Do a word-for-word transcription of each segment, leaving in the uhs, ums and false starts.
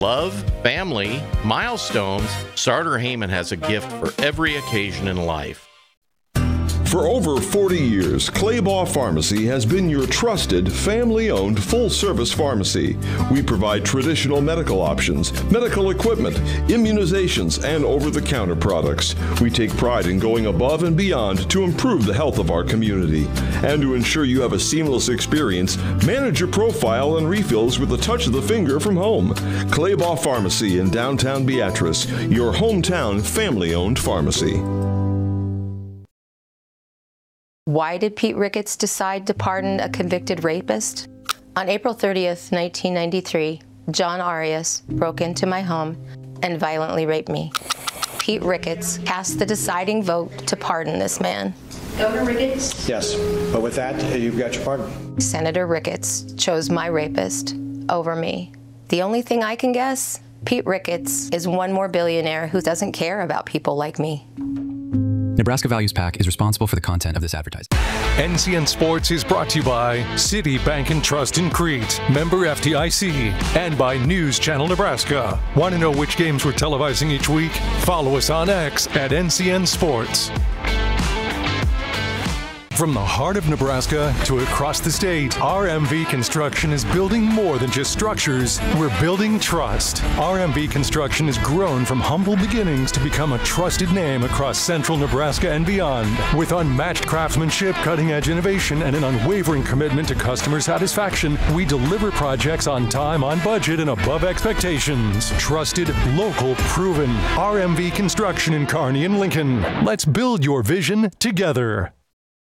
Love, family, milestones, Sartor Heyman has a gift for every occasion in life. For over forty years, Claybaugh Pharmacy has been your trusted, family-owned, full-service pharmacy. We provide traditional medical options, medical equipment, immunizations, and over-the-counter products. We take pride in going above and beyond to improve the health of our community. And to ensure you have a seamless experience, manage your profile and refills with a touch of the finger from home. Claybaugh Pharmacy in downtown Beatrice, your hometown family-owned pharmacy. Why did Pete Ricketts decide to pardon a convicted rapist? On April thirtieth, nineteen ninety-three, John Arias broke into my home and violently raped me. Pete Ricketts cast the deciding vote to pardon this man. Governor Ricketts? Yes, but with that, you've got your pardon. Senator Ricketts chose my rapist over me. The only thing I can guess, Pete Ricketts is one more billionaire who doesn't care about people like me. Nebraska Values PAC is responsible for the content of this advertising. N C N Sports is brought to you by City Bank and Trust in Crete, member F D I C, and by News Channel Nebraska. Want to know which games we're televising each week? Follow us on X at N C N Sports. From the heart of Nebraska to across the state, R M V Construction is building more than just structures. We're building trust. R M V Construction has grown from humble beginnings to become a trusted name across central Nebraska and beyond. With unmatched craftsmanship, cutting-edge innovation, and an unwavering commitment to customer satisfaction, we deliver projects on time, on budget, and above expectations. Trusted, local, proven. R M V Construction in Kearney and Lincoln. Let's build your vision together.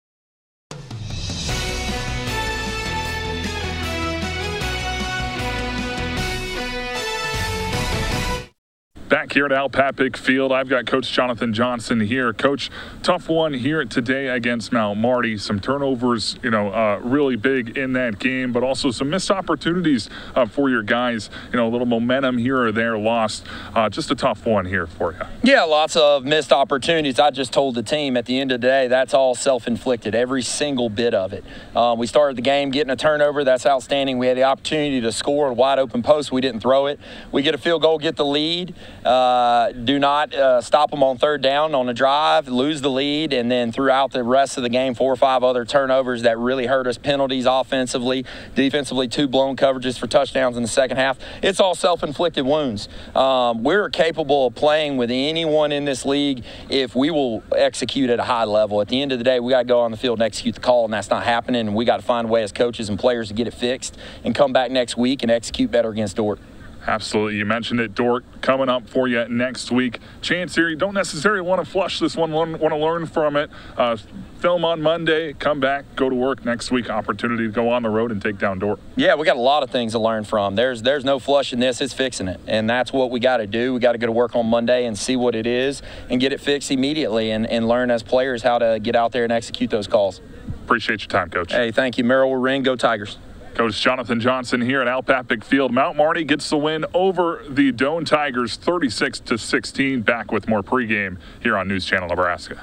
Back here at Al Papik Field, I've got Coach Jonathan Johnson here. Coach, tough one here today against Mount Marty. Some turnovers, you know, uh, really big in that game, but also some missed opportunities uh, for your guys. You know, a little momentum here or there lost. Uh, just a tough one here for you. Yeah, lots of missed opportunities. I just told the team at the end of the day, that's all self-inflicted, every single bit of it. Uh, we started the game getting a turnover. That's outstanding. We had the opportunity to score a wide open post. We didn't throw it. We get a field goal, get the lead. Uh, do not uh, stop them on third down on a drive, lose the lead, and then throughout the rest of the game, four or five other turnovers that really hurt us, penalties offensively, defensively, two blown coverages for touchdowns in the second half. It's all self-inflicted wounds. Um, we're capable of playing with anyone in this league if we will execute at a high level. At the end of the day, we got to go on the field and execute the call, and that's not happening, and we got to find a way as coaches and players to get it fixed and come back next week and execute better against Dordt. Absolutely. You mentioned it, Dordt, coming up for you next week. Chance here, you don't necessarily want to flush this one, want to learn from it. Uh, film on Monday, come back, go to work next week. Opportunity to go on the road and take down Dordt. Yeah, we got a lot of things to learn from. There's there's no flushing this, it's fixing it. And that's what we got to do. We got to go to work on Monday and see what it is and get it fixed immediately and, and learn as players how to get out there and execute those calls. Appreciate your time, Coach. Hey, thank you. Merrill will ring. Go Tigers. Coach Jonathan Johnson here at Al Papik Field. Mount Marty gets the win over the Doane Tigers, thirty-six to sixteen. Back with more pregame here on News Channel Nebraska.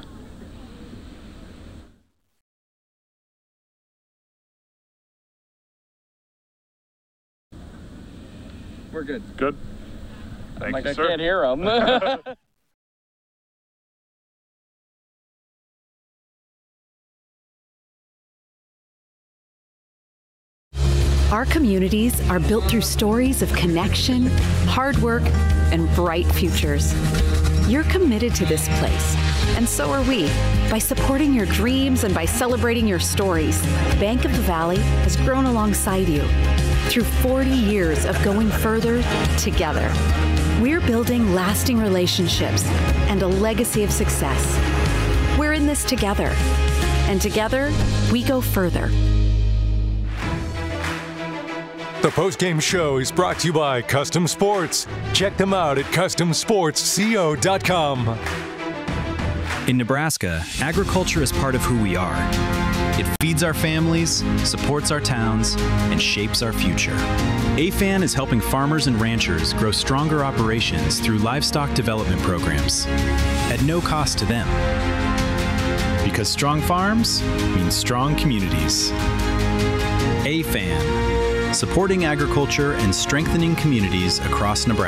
We're good. Good. Thank like you, I sir. Can't hear them. Our communities are built through stories of connection, hard work, and bright futures. You're committed to this place, and so are we. By supporting your dreams and by celebrating your stories, Bank of the Valley has grown alongside you through forty years of going further together. We're building lasting relationships and a legacy of success. We're in this together, and together we go further. The postgame show is brought to you by Custom Sports. Check them out at custom sports co dot com. In Nebraska, agriculture is part of who we are. It feeds our families, supports our towns, and shapes our future. A F A N is helping farmers and ranchers grow stronger operations through livestock development programs at no cost to them. Because strong farms mean strong communities. A F A N, supporting agriculture and strengthening communities across Nebraska.